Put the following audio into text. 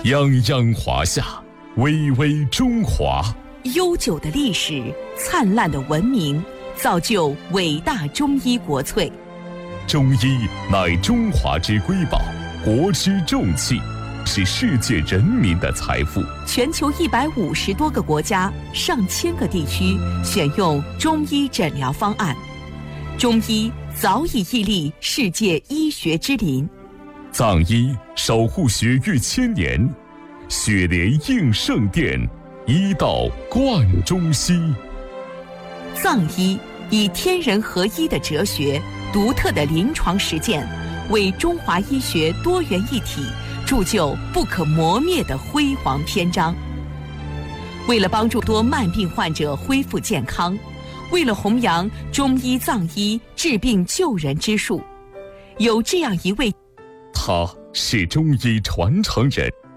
泱泱华夏，巍巍中华。 悠久的历史，灿烂的文明，造就伟大中医国粹。 中医乃中华之瑰宝，国之重器，是世界人民的财富。 全球150多个国家、上千个地区选用中医诊疗方案，中医早已屹立世界医学之林。 藏医守护血域千年，血莲应圣殿，医道贯中西。 藏医以天人合一的哲学、独特的临床实践，为中华医学多元一体铸就不可磨灭的辉煌篇章。为了帮助多慢病患者恢复健康，为了弘扬中医藏医治病救人之术，有这样一位， 他是中医传承人。